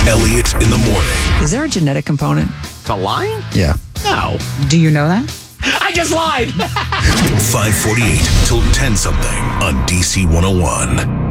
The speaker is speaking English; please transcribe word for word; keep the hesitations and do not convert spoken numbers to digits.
Elliot in the morning. Is there a genetic component to lying? Yeah. No. Do you know that? I just lied. five forty-eight till ten something on D C one oh one.